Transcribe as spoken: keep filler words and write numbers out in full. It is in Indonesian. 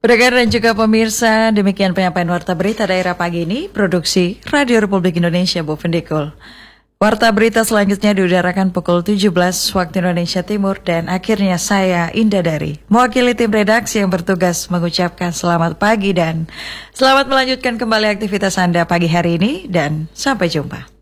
Pendengar dan juga pemirsa, demikian penyampaian Warta Berita Daerah pagi ini, produksi Radio Republik Indonesia Bu Vendikul. Warta Berita selanjutnya diudarakan pukul tujuh belas waktu Indonesia Timur dan akhirnya saya Indah Dari, mewakili tim redaksi yang bertugas mengucapkan selamat pagi dan selamat melanjutkan kembali aktivitas Anda pagi hari ini dan sampai jumpa.